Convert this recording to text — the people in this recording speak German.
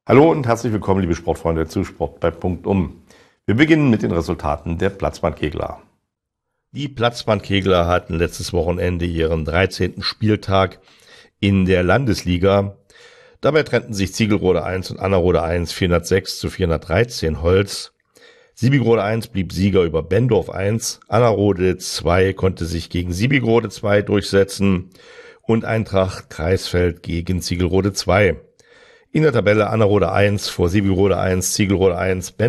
Hallo und herzlich willkommen, liebe Sportfreunde, zu Sport bei Punktum. Wir beginnen mit den Resultaten der Platzbandkegler. Die Platzbandkegler hatten letztes Wochenende ihren 13. Spieltag in der Landesliga. Dabei trennten sich Ziegelrode 1 und Annerode 1 406 zu 413 Holz. Siebigrode 1 blieb Sieger über Bendorf 1. Annerode 2 konnte sich gegen Siebigrode 2 durchsetzen und Eintracht Kreisfeld gegen Ziegelrode 2. In der Tabelle Annerode 1 vor Siebigrode 1, Ziegelrode 1,